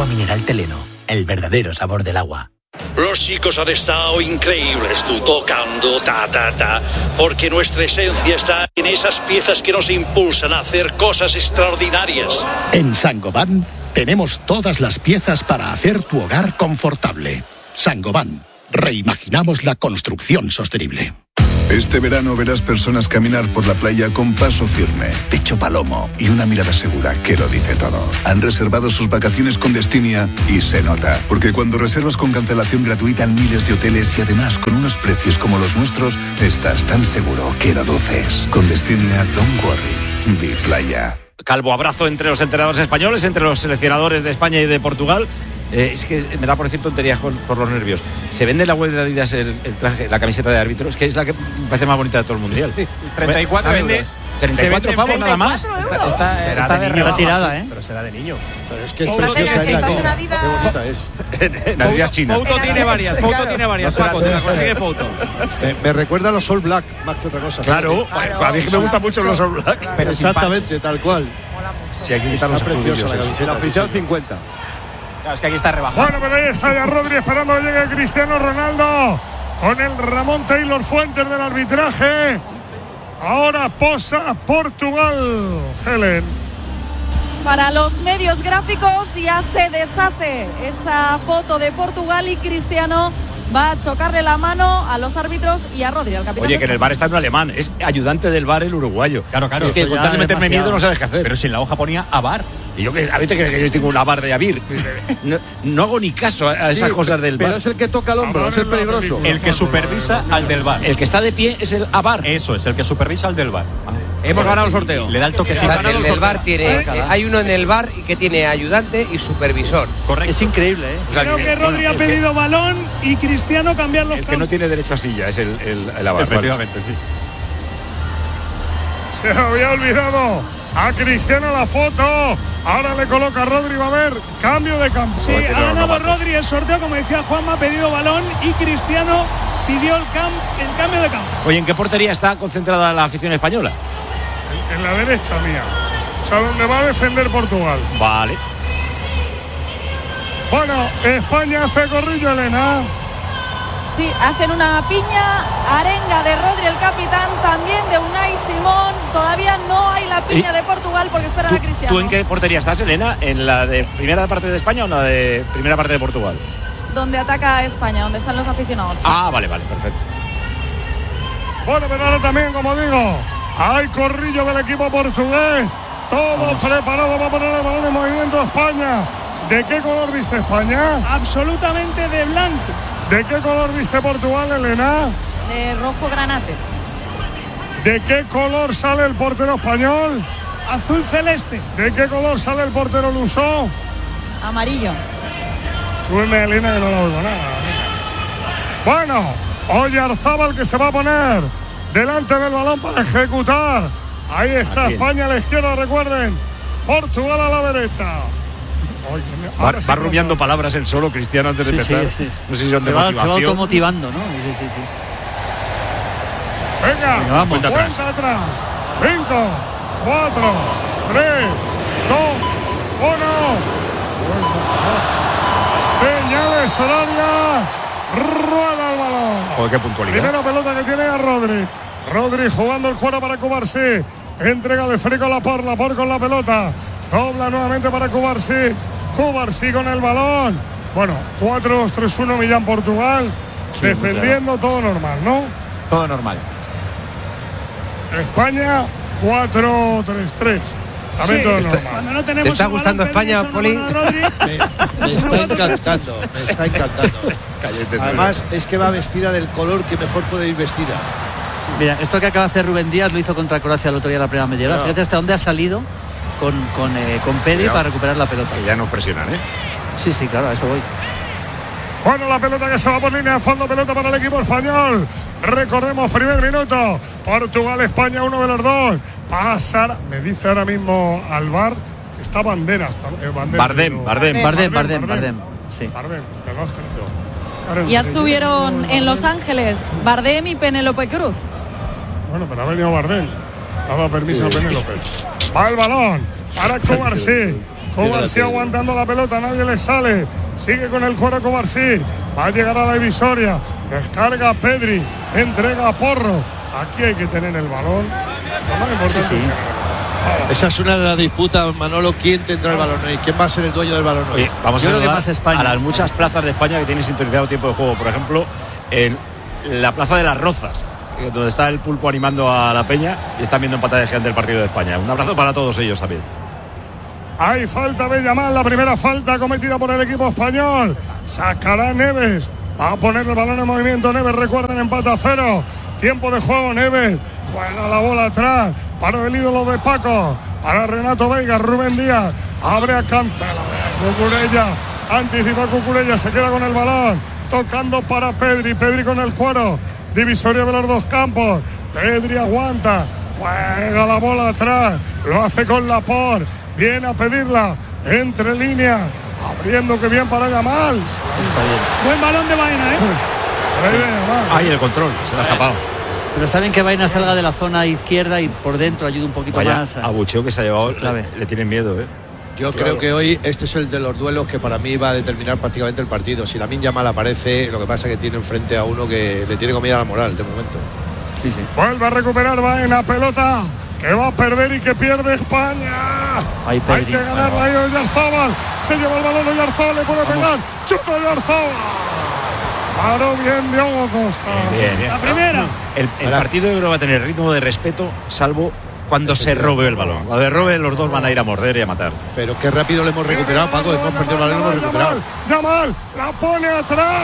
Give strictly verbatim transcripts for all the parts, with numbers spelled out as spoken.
mineral Teleno, el verdadero sabor del agua. Los chicos han estado increíbles, tú tocando, ta, ta, ta, porque nuestra esencia está en esas piezas que nos impulsan a hacer cosas extraordinarias. En Saint-Gobain tenemos todas las piezas para hacer tu hogar confortable. Saint-Gobain, reimaginamos la construcción sostenible. Este verano verás personas caminar por la playa con paso firme, pecho palomo y una mirada segura que lo dice todo. Han reservado sus vacaciones con Destinia y se nota, porque cuando reservas con cancelación gratuita en miles de hoteles y además con unos precios como los nuestros, estás tan seguro que lo duces. Con Destinia, don't worry, be playa. Calvo abrazo entre los entrenadores españoles, entre los seleccionadores de España y de Portugal. Eh, es que me da por decir tonterías con, por los nervios. Se vende en la web de Adidas el, el traje, la camiseta de árbitro. Es que es la que me parece más bonita de todo el mundial. treinta y cuatro euros. treinta y cuatro pavos nada más. Está, está, será está de de niño, retirada, ¿eh? Pero será de niño. Pero es que Estás en, preciosa, estás es en la Adidas. Qué bonita es. En Adidas China. Foto tiene varias, Foto claro. tiene varias. No Paco, te la consigue Foto. Me, me recuerda a los All Black, más que otra cosa. Claro, Claro, a mí que me gustan mucho los All Black. Pero exactamente, tal cual. Sí, hay que quitar los Está preciosa la escudillos. camiseta. La oficial cincuenta. Claro, es que aquí está rebajado. Bueno, pero ahí está ya Rodri esperando que llegue Cristiano Ronaldo con el Ramón Taylor Fuentes del arbitraje. Ahora posa Portugal, Helen. Para los medios gráficos ya se deshace esa foto de Portugal y Cristiano va a chocarle la mano a los árbitros y a Rodri, al capitán. Oye, que en el bar está un alemán, es ayudante del bar el uruguayo. Claro, claro. Es que con tal de meterme miedo no sabes qué hacer. Pero si en la hoja ponía Abar. Y yo que a veces crees que yo tengo una bar de Avir. No, no hago ni caso a, a esas Sí, cosas del bar. Pero es el que toca el hombro, es el peligroso. El que supervisa al del bar. El que está de pie es el Abar. Eso es, el que supervisa al del bar. Hemos ganado el sorteo. Le da el toquecito. El del bar tiene, eh, hay uno en el bar que tiene ayudante y supervisor. Correcto. Es increíble, ¿eh? O sea, Creo que Rodri ha pedido balón y Cristiano cambiar los El que campos. no tiene derecho a silla es el, el, el Abar. Efectivamente, sí. Se había olvidado a Cristiano la foto. Ahora le coloca a Rodri, va a haber cambio de campo. Sí, ha ganado Rodri el sorteo, como decía Juanma, ha pedido balón y Cristiano pidió el, cam el cambio de campo. Oye, ¿en qué portería está concentrada la afición española? En la derecha mía. O sea, donde va a defender Portugal. Vale. Bueno, España hace corrillo, Elena. Sí, hacen una piña, arenga de Rodri, el capitán, también de Unai Simón. Todavía no hay la piña ¿Y? de Portugal porque esperan a Cristiano. ¿Tú en qué portería estás, Elena? ¿En la de primera parte de España o en la de primera parte de Portugal? Donde ataca España, donde están los aficionados. Ah, vale, vale, perfecto. Bueno, pero ahora también, como digo, hay corrillo del equipo portugués. Todo preparado para poner el balón en movimiento a España. ¿De qué color viste España? Absolutamente de blanco. ¿De qué color viste Portugal, Elena? De rojo granate. ¿De qué color sale el portero español? Azul celeste. ¿De qué color sale el portero luso? Amarillo. Súbeme, Elena, que no la oigo nada. Bueno, Oyarzábal que se va a poner delante del balón para ejecutar. Ahí está Aquí. España a la izquierda, recuerden. Portugal a la derecha. Oye, Va, ahora sí va que rumiando no. palabras él solo, Cristiano, antes de Sí, empezar. sí, sí. No sé si son Se de va, se va motivación. automotivando, ¿no? Sí, sí, sí. Venga, Venga, vamos. cuenta Cuenta atrás. atrás. Cinco, cuatro, tres, dos, uno. Señales horarias. Rueda el balón. Joder, qué puntualidad. Primera pelota que tiene a Rodri. Rodri jugando el cuero para Cubarsí. Entrega de Frico a Laporte. Laporte con la pelota. Dobla nuevamente para Cubarsí. Cubarsí con el balón. Bueno, cuatro dos tres uno Millán Portugal. Sí, defendiendo todo normal, ¿no? Todo normal. España cuatro tres tres. También Sí, todo está- normal. Cuando no tenemos ¿Te está el balón, gustando Pedri España, echa una Poli? mano a Rodri. Me, me está encantando, me está encantando. Cállate, Además, es que va vestida del color que mejor puede ir vestida. Mira, esto que acaba de hacer Rubén Díaz lo hizo contra Croacia el otro día en la primera media hora. No. Fíjate hasta dónde ha salido con, con, eh, con Pedri Cuidado. para recuperar la pelota. Que ya nos presionan, ¿eh? Sí, sí, claro, a eso voy. Bueno, la pelota que se va por línea de fondo, pelota para el equipo español. Recordemos, primer minuto. Portugal, España, uno de los dos. Pasar, me dice ahora mismo al bar que está Banderas. Eh, Banderas Bardem, digo. Bardem. Bardem, Bardem, Bardem. Sí. Bardem, que lo has creído. Claro, Ya que- estuvieron en Los Ángeles Bardem y Penélope Cruz. Bueno, pero ha venido Bardem. Ha dado permiso a Penélope. Va el balón para Cubarsí. Cubarsí aguantando la pelota, nadie le sale. Sigue con el cuero Cubarsí. Va a llegar a la divisoria. Descarga Pedri. Entrega a Porro. Aquí hay que tener el balón. Lo más importante sí, sí. Esa es una de las disputas, Manolo. ¿Quién tendrá el balón hoy? ¿Quién va a ser el dueño del balón hoy? Oye, vamos Yo a saludar a las muchas plazas de España que tienen sintonizado tiempo de juego. Por ejemplo, en la plaza de las Rozas, donde está el Pulpo animando a la Peña y están viendo en pantalla gigante el partido de España. Un abrazo para todos ellos también. Hay falta de Yamal, la primera falta cometida por el equipo español. Sacará Neves. Va a poner el balón en movimiento Neves. Recuerden, empate a cero. Tiempo de juego, Neves. Juega la bola atrás. Para el ídolo de Paco. Para Renato Veiga. Rubén Díaz. Abre a Cancela. Cucurella. Anticipa Cucurella. Se queda con el balón. Tocando para Pedri. Pedri con el cuero. Divisoria de los dos campos. Pedri aguanta. Juega la bola atrás. Lo hace con Laporte. Viene a pedirla. Entre líneas. Abriendo que bien para Yamal. Está bien. Buen balón de Baena, ¿eh? Se ve bien, Yamal. Ahí el control. Se le ha escapado. Pero está bien que Baena salga de la zona izquierda y por dentro ayude un poquito Vaya más. A... abucheo que se ha llevado. Le, le tienen miedo, ¿eh? Yo claro. creo que hoy este es el de los duelos que para mí va a determinar prácticamente el partido. Si Lamine Yamal aparece, lo que pasa es que tiene enfrente a uno que le tiene comida la moral de momento. Sí, sí. Vuelve a recuperar Baena, pelota que va a perder y que pierde España. Hay que ganarla ahí Oyarzábal. Se lleva el balón Oyarzábal, le puede pegar. Chuta Oyarzábal. Paró bien Diogo Costa. Bien, bien. La primera. El, el partido yo creo va a tener ritmo de respeto, salvo cuando se robe el balón. Cuando se robe, los dos van a ir a morder y a matar. Pero qué rápido le hemos recuperado, Paco. Hemos perdido el balón y lo hemos recuperado. Yamal, la pone atrás.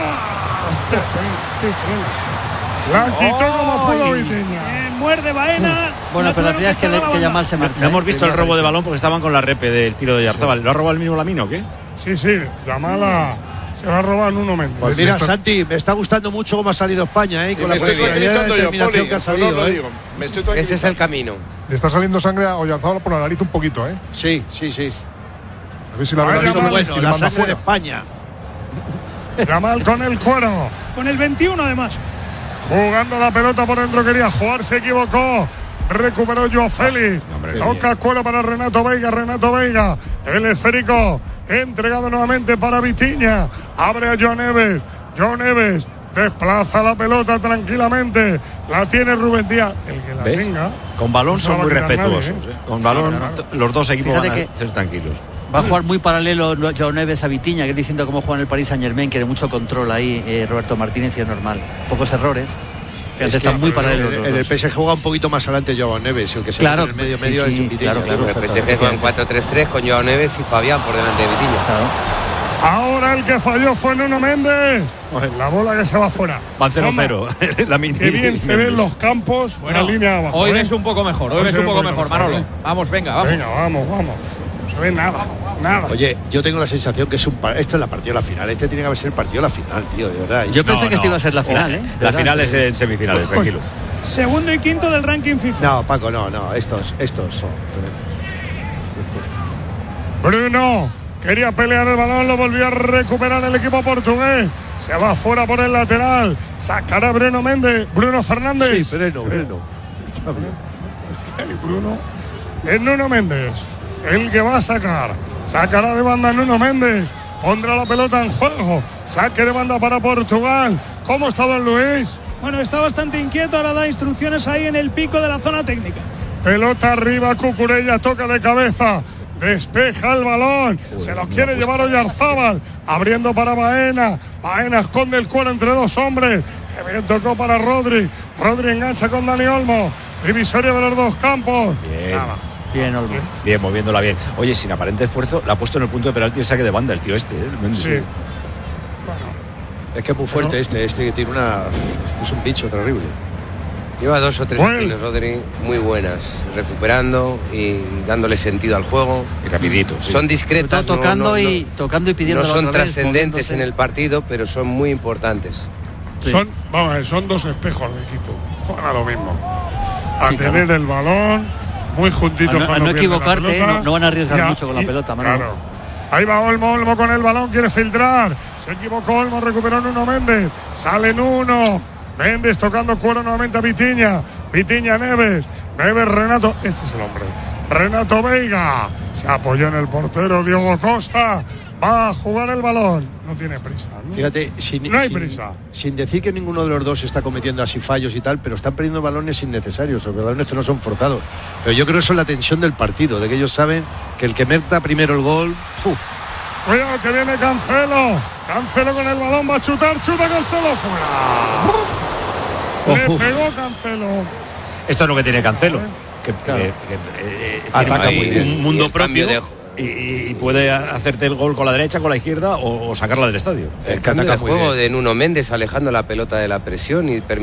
La quitó como pudo Vitinha. Eh, muerde Baena. Bueno, pero la primera es que, le, que Yamal se marcha. No hemos visto el robo de balón porque estaban con la repe del tiro de Oyarzábal. ¿Lo ha robado el mismo Lamine o qué? Sí, sí. Yamal a... se va a robar en un momento. Pues mira, Santi, me está gustando mucho cómo ha salido España, ¿eh? Con la personalidad de determinación que ha salido. No, no, ¿eh? Me estoy Ese es el camino. Le está saliendo sangre a Oyarzábal por la nariz un poquito, ¿eh? Sí, sí, sí. A ver si la verdad es bueno, la sangre fuera de España. Yamal con el cuero. Con el veintiuno además. Jugando la pelota por dentro, quería jugar, se equivocó. Recuperó Joao Félix. Toca cuero para Renato Veiga. Renato Veiga. El esférico. Entregado nuevamente para Vitinha. Abre a Joao Neves. Joao Neves desplaza la pelota tranquilamente. La tiene Rubén Díaz. El que la ¿ves? Tenga. Con balón son muy respetuosos. Nadie, ¿eh? Con balón, sí, claro. Los dos equipos Fíjate van a ser tranquilos. Va a jugar muy paralelo Joao Neves a Vitinha, que es diciendo cómo juega en el Paris Saint-Germain, que tiene mucho control ahí eh, Roberto Martínez, y es normal. Pocos errores. Pero es están muy paralelos. En, en el P S G juega un poquito más adelante Joao Neves, el que se claro, en el medio sí, medio sí, es un Vitinha. Claro, claro. El P S G juega en cuatro tres tres con Joao Neves y Fabián por delante de Vitinha. Claro. Ahora el que falló fue Nuno Méndez. La bola que se va fuera. Va cero cero. Qué bien se ven los campos. Bueno, la línea abajo. Hoy ¿eh? ves un poco mejor. Hoy ves un poco mejor, Manolo. ¿eh? Vamos, venga, vamos. Venga, vamos, vamos. No se ve nada, nada. Oye, yo tengo la sensación que es un esto es la partida de la final. Este tiene que haber sido el partido de la final, tío, de verdad. Yo pensé no, que no. esta iba a ser la final, ¿eh? La final es en semifinales, tranquilo. Segundo y quinto del ranking FIFA. No, Paco, no, no. Estos, estos son. Bruno quería pelear el balón, lo volvió a recuperar el equipo portugués. Se va fuera por el lateral. Sacará Bruno Méndez. Bruno Fernández. Sí, Bruno, Bruno. Está bien. Bruno. Es Nuno Méndez el que va a sacar. Sacará de banda Nuno Méndez. Pondrá la pelota en juego. Saque de banda para Portugal. ¿Cómo está don Luis? Bueno, está bastante inquieto. Ahora da instrucciones ahí en el pico de la zona técnica. Pelota arriba, Cucurella toca de cabeza. Despeja el balón, Uy, se lo quiere llevar Oyarzábal, abriendo para Baena. Baena esconde el cuero entre dos hombres. Que bien tocó para Rodri. Rodri engancha con Dani Olmo. Divisoria de los dos campos. Bien, Nada. bien, Olmo. Bien, moviéndola bien. Oye, sin aparente esfuerzo, la ha puesto en el punto de penalti el saque de banda el tío este. ¿eh? Sí. Bueno. Es que es muy fuerte Pero... este, este que tiene una. Este es un bicho terrible. Lleva dos o tres bueno. acciones, Rodri, muy buenas, recuperando y dándole sentido al juego. Y rapidito. Sí. Son discretas, tocando, no, no, y, no, tocando y pidiendo. No son trascendentes en el partido, pero son muy importantes. Sí. Son, vamos a ver, son dos espejos del equipo. Juegan a lo mismo. A sí, tener claro. el balón muy juntitos. A no, a no equivocarte, no, no van a arriesgar ya, mucho con la y, pelota, Manuel. Claro. Ahí va Olmo, Olmo con el balón, quiere filtrar. Se equivocó Olmo, recuperó Nuno Méndez. Sale Nuno. Méndez tocando cuero nuevamente a Vitinha. Vitinha, Neves. Neves, Renato. Este es el hombre. Renato Veiga. Se apoyó en el portero Diogo Costa. Va a jugar el balón. No tiene prisa, ¿no? Fíjate, sin, no hay sin, prisa. Sin decir que ninguno de los dos está cometiendo así fallos y tal, pero están perdiendo balones innecesarios, los balones que no son forzados. Pero yo creo que eso es la tensión del partido, de que ellos saben que el que meta primero el gol. ¡Uf! Cuidado que viene Cancelo. Cancelo con el balón, va a chutar, chuta Cancelo fuera. Le pegó Cancelo. Esto es lo que tiene Cancelo. Que, claro. que, que eh, ataca muy bien. Un mundo propio de... y, y puede hacerte el gol con la derecha, con la izquierda o, o sacarla del estadio. El cambio de juego de Nuno Méndez alejando la pelota de la presión y permitiendo